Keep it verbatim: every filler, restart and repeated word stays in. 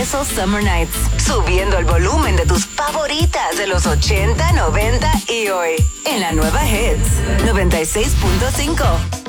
esos Summer Nights, subiendo el volumen de tus favoritas de los ochenta, noventa y hoy, en la nueva Hits noventa y seis punto cinco.